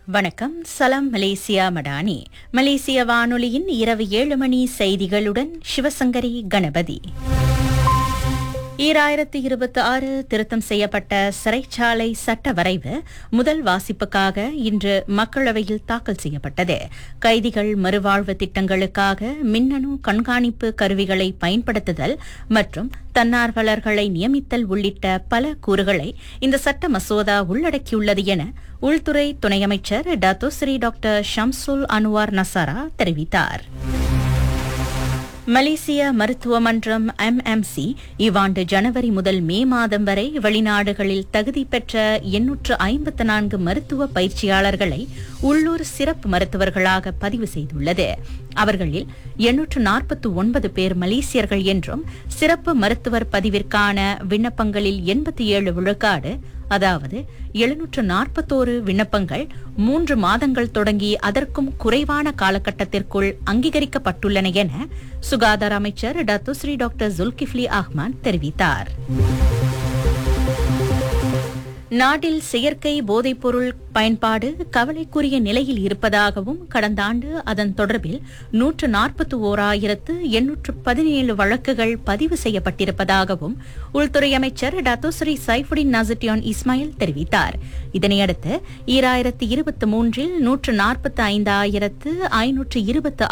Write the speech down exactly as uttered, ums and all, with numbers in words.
வணக்கம். சலாம் மலேசியா மடானி. மலேசிய வானொலியின் இரவு ஏழு மணி செய்திகளுடன் சிவசங்கரி கணபதி. ஈராயிரத்து இருபத்தி ஆறு திருத்தம் செய்யப்பட்ட சிறைச்சாலை சட்ட வரைவு முதல் வாசிப்புக்காக இன்று மக்களவையில் தாக்கல் செய்யப்பட்டது. கைதிகள் மறுவாழ்வு திட்டங்களுக்காக மின்னணு கண்காணிப்பு கருவிகளை பயன்படுத்துதல் மற்றும் தன்னார்வலர்களை நியமித்தல் உள்ளிட்ட பல கூறுகளை இந்த சட்ட மசோதா உள்ளடக்கியுள்ளது என உள்துறை துணை அமைச்சர் டத்தோஸ்ரீ டாக்டர் ஷம்சுல் அன்வார் நசாரா தெரிவித்தார். மலேசிய மருத்துவ மன்றம் எம் எம் சி இவ்வாண்டு ஜனவரி முதல் மே மாதம் வரை வெளிநாடுகளில் தகுதி பெற்ற எண்ணூற்று ஐம்பத்து நான்கு மருத்துவ பயிற்சியாளர்களை உள்ளூர் சிறப்பு மருத்துவர்களாக பதிவு செய்துள்ளது. அவர்களில் எண்ணூற்று நாற்பத்தி ஒன்பது பேர் மலேசியர்கள் என்றும் சிறப்பு மருத்துவர் பதிவிற்கான விண்ணப்பங்களில் எண்பத்தி ஏழு விழுக்காடு அதாவது எழுநூற்று நாற்பத்தோரு விண்ணப்பங்கள் மூன்று மாதங்கள் தொடங்கி அதற்கும் குறைவான காலகட்டத்திற்குள் அங்கீகரிக்கப்பட்டுள்ளன என சுகாதார அமைச்சர் டத்தோஸ்ரீ டாக்டர் ஜுல்கிஃப்லி அஹ்மத் தெரிவித்தார். நாட்டில் செயற்கை போதைப்பொருள் பயன்பாடு கவலைக்குரிய நிலையில் இருப்பதாகவும் கடந்த ஆண்டு அதன் தொடர்பில் நூற்று நாற்பத்தி ஓராயிரத்து எண்ணூற்று பதினேழு வழக்குகள் பதிவு செய்யப்பட்டிருப்பதாகவும் உள்துறை அமைச்சர் டத்தோஸ்ரீ சைஃபுடின் நசுட்டியான் இஸ்மாயில் தெரிவித்தார். இதனையடுத்து ஈராயிரத்து இருபத்தி மூன்றில் நூற்று நாற்பத்தி ஐந்தாயிரத்து ஐநூற்று இருபத்தி